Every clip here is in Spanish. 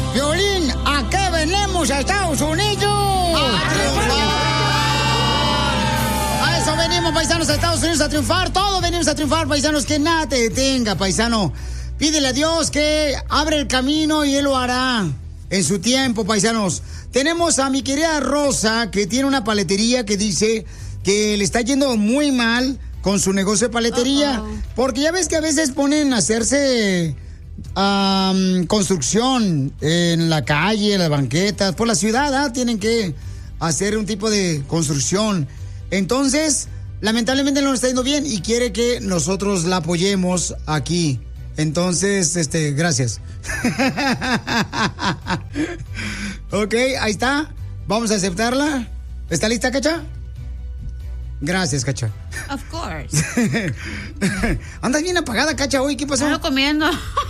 Piolín, ¿a qué venimos a Estados Unidos? A eso venimos, paisanos, a Estados Unidos a triunfar. Todos venimos a triunfar, paisanos, que nada te detenga, paisano. Pídele a Dios que abre el camino y Él lo hará en su tiempo, paisanos. Tenemos a mi querida Rosa, que tiene una paletería que dice que le está yendo muy mal con su negocio de paletería. Porque ya ves que a veces ponen a hacerse construcción en la calle, en las banquetas, por la ciudad, tienen que hacer un tipo de construcción. Entonces, lamentablemente no le está yendo bien y quiere que nosotros la apoyemos aquí. Entonces, gracias. Ok, ahí está. Vamos a aceptarla. ¿Está lista, Cacha? Gracias, Cacha. Of course. Andas bien apagada, Cacha, hoy. ¿Qué pasó? Ando comiendo.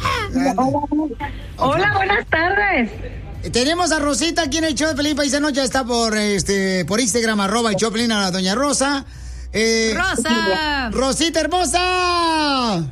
Hola, buenas tardes. Tenemos a Rosita aquí en el show de Pelín Paisano. Ya está por Instagram, @el show de Pelín, a la doña Rosa. Rosa. Rosita hermosa.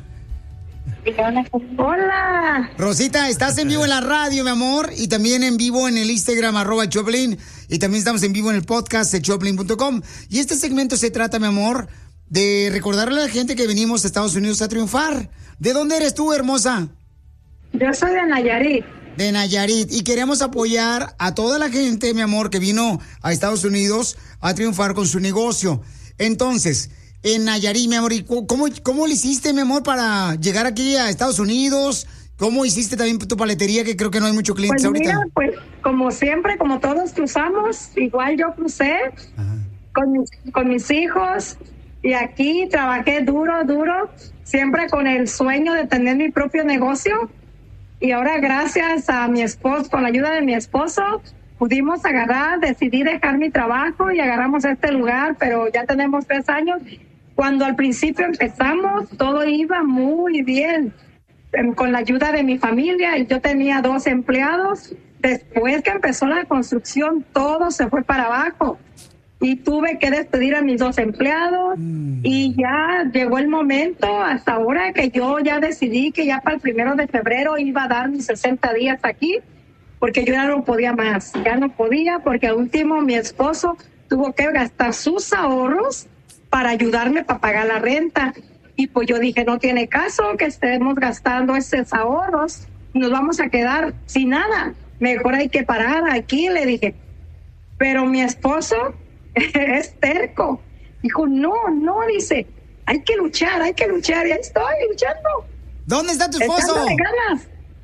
Hola. Rosita, estás en vivo en la radio, mi amor, y también en vivo en el Instagram, @el Choplin, y también estamos en vivo en el podcast de choplin.com. Y este segmento se trata, mi amor, de recordarle a la gente que venimos a Estados Unidos a triunfar. ¿De dónde eres tú, hermosa? Yo soy de Nayarit. De Nayarit, y queremos apoyar a toda la gente, mi amor, que vino a Estados Unidos a triunfar con su negocio. Entonces, en Nayarit, mi amor, ¿y cómo le hiciste, mi amor, para llegar aquí a Estados Unidos? ¿Cómo hiciste también tu paletería, que creo que no hay muchos clientes Pues mira, ahorita? pues como siempre, como todos cruzamos, igual yo crucé con mis hijos y aquí trabajé duro, siempre con el sueño de tener mi propio negocio. Y ahora gracias a mi esposo, con la ayuda de mi esposo, pudimos decidí dejar mi trabajo y agarramos este lugar, pero ya tenemos 3 años. Cuando al principio empezamos, todo iba muy bien, con la ayuda de mi familia, y yo tenía 2 empleados. Después que empezó la construcción, todo se fue para abajo. Y tuve que despedir a mis 2 empleados, y ya llegó el momento, hasta ahora, que yo ya decidí que ya para el 1 de febrero iba a dar mis 60 días aquí, porque yo ya no podía más. Ya no podía, porque al último mi esposo tuvo que gastar sus ahorros para ayudarme para pagar la renta. Y pues yo dije, no tiene caso que estemos gastando esos ahorros, nos vamos a quedar sin nada. Mejor hay que parar aquí, le dije. Pero mi esposo es terco. Dijo, no, dice, hay que luchar. Y ahí estoy luchando. ¿Dónde está tu esposo? Echándole ganas.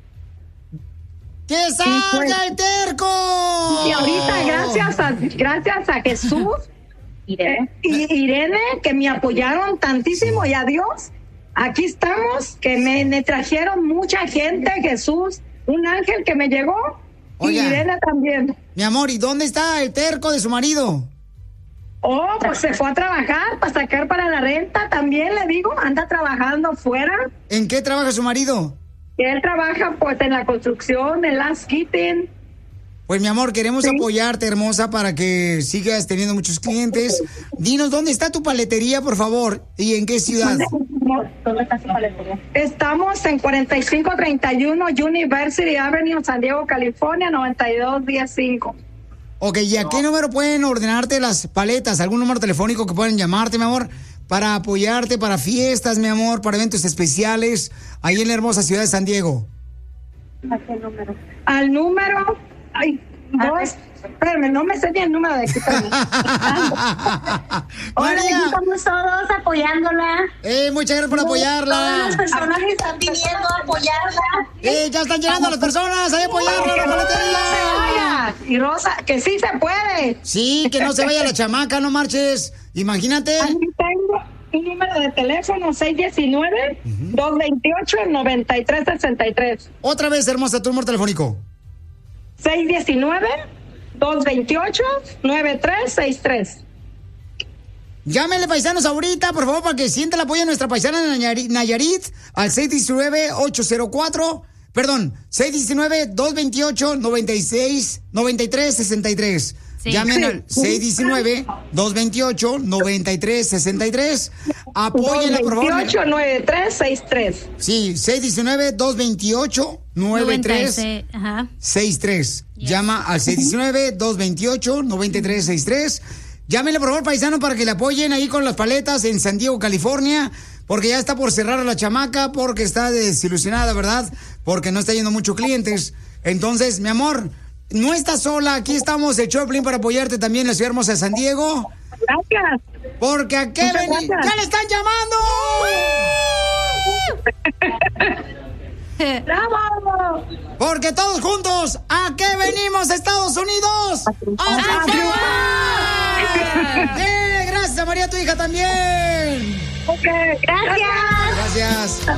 ¡Que salga el terco! Y ahorita, gracias a Jesús y Irene, que me apoyaron tantísimo, y a Dios, aquí estamos, que me trajeron mucha gente, Jesús, un ángel que me llegó. Oiga, y Irene también. Mi amor, ¿y dónde está el terco de su marido? Oh, pues se fue a trabajar para sacar para la renta, también le digo, anda trabajando fuera. ¿En qué trabaja su marido? Él trabaja pues en la construcción, en landscaping. Pues mi amor, queremos apoyarte, hermosa, para que sigas teniendo muchos clientes. Dinos, ¿dónde está tu paletería, por favor? ¿Y en qué ciudad? ¿Dónde está tu paletería? Estamos en 4531 University Avenue, San Diego, California, 92105. Ok, ¿y a qué número pueden ordenarte las paletas? ¿Algún número telefónico que puedan llamarte, mi amor? Para apoyarte, para fiestas, mi amor, para eventos especiales, ahí en la hermosa ciudad de San Diego. ¿A qué número? Al número... Ay, espérame, no me sé ni el número de aquí. Hola, aquí estamos todos apoyándola. Muchas gracias por apoyarla. Todas las personas que están viniendo a apoyarla. Ya están llegando las personas a apoyarla, la paletería. Y Rosa, que sí se puede. Sí, que no se vaya la chamaca, no marches. Imagínate. Aquí tengo un número de teléfono, 619-228-9363. Otra vez, hermosa, tu número telefónico. 619-228-9363. Llámenle, paisanos, ahorita, por favor, para que sienta el apoyo de nuestra paisana Nayarit al 619-228-9363. Sí. Llamen al 619-228-9363. Apóyenla, por favor. 228-9363. Sí, 619-228-9363. Llama al 619-228-9363. Llámenle, por favor, paisano, para que le apoyen ahí con las paletas en San Diego, California. Porque ya está por cerrar a la chamaca, porque está desilusionada, ¿verdad? Porque no está yendo muchos clientes. Entonces, mi amor, no estás sola. Aquí estamos, el Choplin, para apoyarte también en la ciudad hermosa de San Diego. Gracias. Porque ¿a qué venimos? ¡Ya le están llamando! ¡Bravo! Porque todos juntos, ¿a qué venimos, Estados Unidos? ¡A triunfar! Gracias a María, tu hija también. Ok, gracias. Gracias.